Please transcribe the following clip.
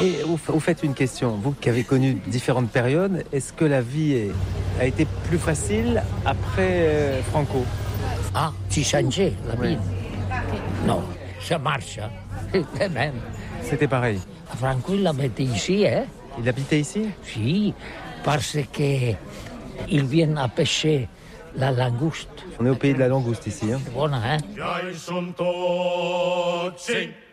Et au fait, une question. Vous qui avez connu différentes périodes, est-ce que la vie a été plus facile après Franco? Ah, si changé la vie? Non, ça marche, même. C'était pareil. Franco, il habitait ici, hein? Il habitait ici? Si, parce que ils viennent à pêcher la langouste. On est au pays de la langouste ici. Hein? C'est bon, hein?